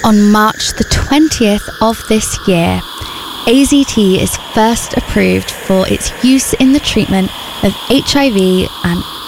On March the 20th of this year, AZT is first approved for its use in the treatment of HIV and